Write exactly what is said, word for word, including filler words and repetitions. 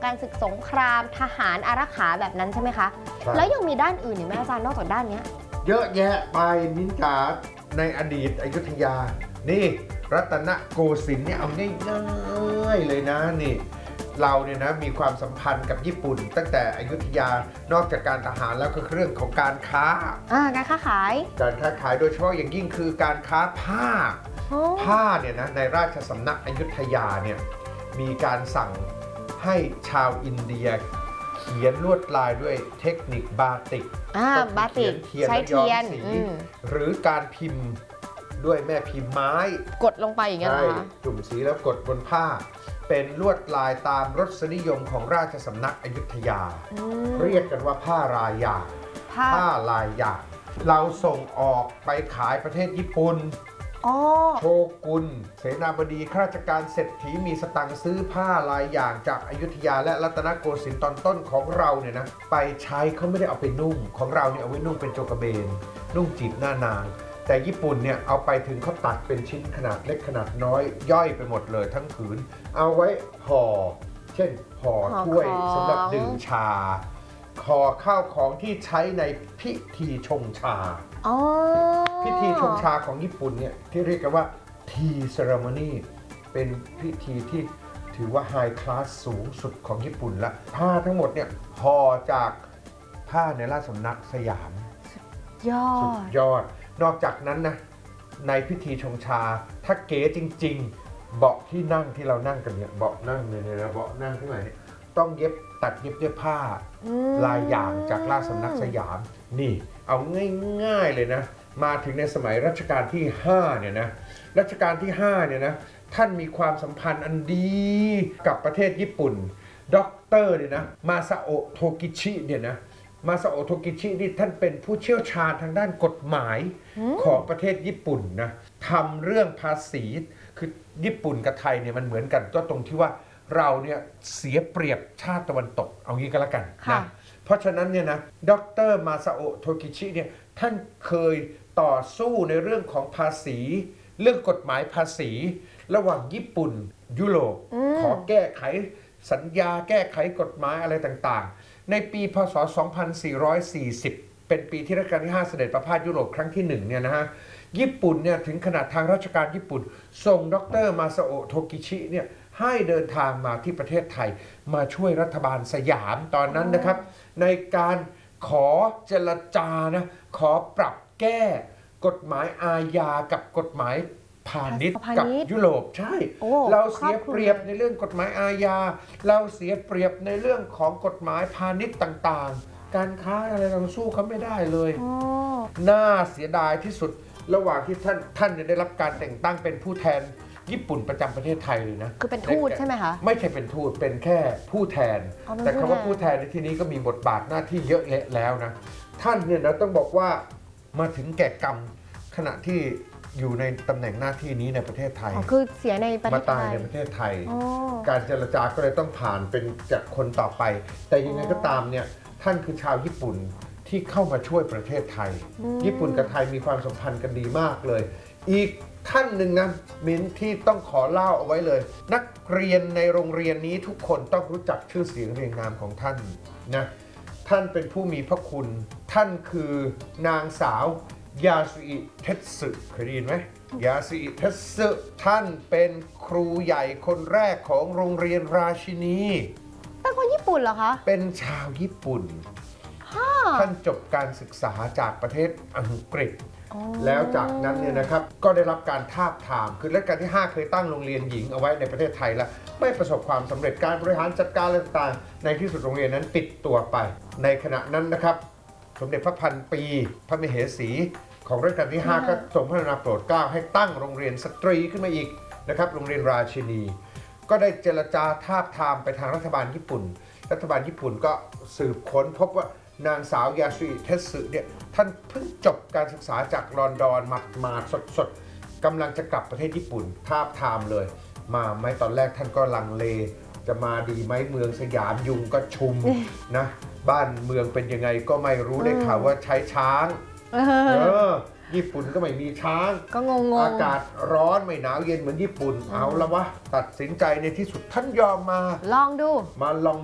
การศึกสงครามทหารอารักขาแบบนั้นใช่ไหมคะแล้วยังมีด้านอื่นอีกไหมอาจารย์นอกจากด้านนี้เยอะแยะไปมิ้นจ๋าในอดีตอยุธยานี่รัตนโกสินทร์เนี่ยเอาง่ายๆเลยนะนี่เราเนี่ยนะมีความสัมพันธ์กับญี่ปุ่นตั้งแต่อยุธยานอกจากการทหารแล้วก็เรื่องของการค้าอ่าการค้าขายการค้าขายโดยเฉพาะอย่างยิ่งคือการค้าผ้าผ้าเนี่ยนะในราชสำนักอยุธยาเนี่ยมีการสั่งให้ชาวอินเดียเขียนลวดลายด้วยเทคนิคบาติกบาติกใช้เทียนหรือการพิมพ์ด้วยแม่พิมพ์ไม้กดลงไปอย่างเงี้ยนะคะจุ่มสีแล้วกดบนผ้าเป็นลวดลายตามรสนิยมของราชสำนักอยุธยาเรียกกันว่าผ้ารายางผ้าลายยางเราส่งออกไปขายประเทศญี่ปุ่นโชกุนเสนาบดีข้าราชการเศรษฐีมีสตังค์ซื้อผ้าลายอย่างจากอยุธยาและรัตนโกสินทร์ตอนต้นของเราเนี่ยนะไปใช้เขาไม่ได้เอาไปนุ่งของเราเนี่ยเอาไว้นุ่งเป็นโจกระเบนนุ่งจีบหน้านางแต่ญี่ปุ่นเนี่ยเอาไปถึงเขาตัดเป็นชิ้นขนาดเล็กขนาดน้อยย่อยไปหมดเลยทั้งผืนเอาไว้ห่อเช่นห่อถ้วยสำหรับดื่มชาห่อข้าวของที่ใช้ในพิธีชงชาพิธีชงชาของญี่ปุ่นเนี่ยที่เรียกกันว่าทีเซเรโมนีเป็นพิธีที่ถือว่าไฮคลาสสูงสุดของญี่ปุ่นละผ้าทั้งหมดเนี่ยห่อจากผ้าในราชสำนักสยามยอดสุดยอดนอกจากนั้นนะในพิธีชงชาถ้าเก๋จริงๆเบาะที่นั่งที่เรานั่งกันเนี่ยเบาะนั่งเนี่ยนะเบาะนั่งข้างในต้องเย็บตัดเย็บด้วยผ้าลายอย่างจากราชสำนักสยามนี่เอาง่ายๆเลยนะมาถึงในสมัยรัชกาลที่ห้าเนี่ยนะรัชกาลที่ห้าเนี่ยนะท่านมีความสัมพันธ์อันดีกับประเทศญี่ปุ่นด็อกเตอร์เนี่ยนะมาซาโอะโทกิชิเนี่ยนะมาซาโอะโทกิชินี่ท่านเป็นผู้เชี่ยวชาญทางด้านกฎหมายของประเทศญี่ปุ่นนะทำเรื่องภาษีคือญี่ปุ่นกับไทยเนี่ยมันเหมือนกันก็ตรงที่ว่าเราเนี่ยเสียเปรียบชาติตะวันตกเอางี้ก็แล้วกันนะเพราะฉะนั้นเนี่ยนะดรมาซาโอะโทกิชิเนี่ยท่านเคยต่อสู้ในเรื่องของภาษีเรื่องกฎหมายภาษีระหว่างญี่ปุ่นยุโรปขอแก้ไขสัญญาแก้ไขกฎหมายอะไรต่างๆในปีพ.ศ. สองพันสี่ร้อยสี่สิบเป็นปีที่รัชกาลที่ห้าเสด็จประพาสยุโรปครั้งที่หนึ่งเนี่ยนะฮะญี่ปุ่นเนี่ยถึงขนาดทางราชการญี่ปุ่นส่งดรมาซาโอะโทกิชิเนี่ยให้เดินทางมาที่ประเทศไทยมาช่วยรัฐบาลสยามตอนนั้นนะครับในการขอเจรจานะขอปรับแก้กฎหมายอาญากับกฎหมายพาณิชย์กับยุโรปใช่เราเสียเปรียบในเรื่องกฎหมายอาญาเราเสียเปรียบในเรื่องของกฎหมายพาณิชย์ต่างๆการค้าอะไรเราสู้เขาไม่ได้เลยน่าเสียดายที่สุดระหว่างที่ท่านท่านได้รับการแต่งตั้งเป็นผู้แทนญี่ปุ่นประจำประเทศไทยเลยนะคือเป็นทูตใช่ไหมคะไม่ใช่เป็นทูตเป็นแค่ผู้แทนแต่คำว่าผู้แทนในที่นี้ก็มีบทบาทหน้าที่เยอะแล้วนะท่านเนี่ยนะต้องบอกว่ามาถึงแก่กรรมขณะที่อยู่ในตำแหน่งหน้าที่นี้ในประเทศไทยคือเสียในประเทศไทยมาตายในประเทศไทยการเจรจาก็เลยต้องผ่านเป็นจากคนต่อไปแต่ยังไงก็ตามเนี่ยท่านคือชาวญี่ปุ่นที่เข้ามาช่วยประเทศไทยญี่ปุ่นกับไทยมีความสัมพันธ์กันดีมากเลยอีกท่านหนึ่งนะมิ้นที่ต้องขอเล่าเอาไว้เลยนักเรียนในโรงเรียนนี้ทุกคนต้องรู้จักชื่อเสียงเรียงนามของท่านนะท่านเป็นผู้มีพระคุณท่านคือนางสาวยาสุอิเทสึเคยได้ยินไหมยาสุอิเทสึท่านเป็นครูใหญ่คนแรกของโรงเรียนราชินีเป็นคนญี่ปุ่นเหรอคะเป็นชาวญี่ปุ่นท่านจบการศึกษาจากประเทศอังกฤษแล้วจากนั้นเนี่ยนะครับก็ได้รับการทาบทามคือรัชกาลที่ห้าเคยตั้งโรงเรียนหญิงเอาไว้ในประเทศไทยแล้วไม่ประสบความสำเร็จการบริหารจัดการอะไรต่างๆในที่สุดโรงเรียนนั้นปิดตัวไปในขณะนั้นนะครับสมเด็จพระพันปีพระมเหสีของรัชกาลที่ห้าก็ทรงพระกรุณาโปรดเกล้าให้ตั้งโรงเรียนสตรีขึ้นมาอีกนะครับโรงเรียนราชินีก็ได้เจรจาทาบทามไปทางรัฐบาลญี่ปุ่นรัฐบาลญี่ปุ่นก็สืบค้นพบว่านางสาวยาสุอิเทสึเนี่ยท่านเพิ่งจบการศึกษาจากลอนดอนมามาสดๆกำลังจะกลับประเทศญี่ปุ่นทาบทามเลยมาไหมตอนแรกท่านก็ลังเลจะมาดีไหมเมืองสยามยุงก็ชุมนะบ้านเมืองเป็นยังไงก็ไม่รู้ได้ข่าวว่าใช้ช้างเออญี่ปุ่นก็ไม่มีช้างก็งงอากาศร้อนไม่หนาวเย็นเหมือนญี่ปุ่นเอาละวะตัดสินใจในที่สุดท่านยอมมาลองดูมาลอง